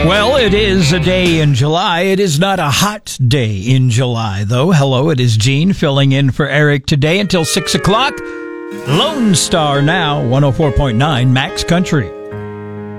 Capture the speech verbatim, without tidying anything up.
Well, it is a day in July. It is not a hot day in July, though. Hello, it is Gene filling in for Eric today until six o'clock. Lone Star now, one oh four point nine Max Country.